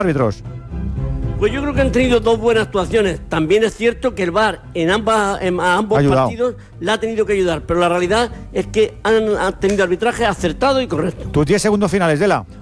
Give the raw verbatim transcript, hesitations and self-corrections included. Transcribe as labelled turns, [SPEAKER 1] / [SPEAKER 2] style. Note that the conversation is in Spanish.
[SPEAKER 1] árbitros?
[SPEAKER 2] Pues yo creo que han tenido dos buenas actuaciones. También es cierto que el V A R en, ambas, en a ambos
[SPEAKER 1] Ayudado.
[SPEAKER 2] partidos la ha tenido que ayudar, pero la realidad es que han, han tenido arbitraje acertado y correcto.
[SPEAKER 1] Tus diez segundos finales, Dela.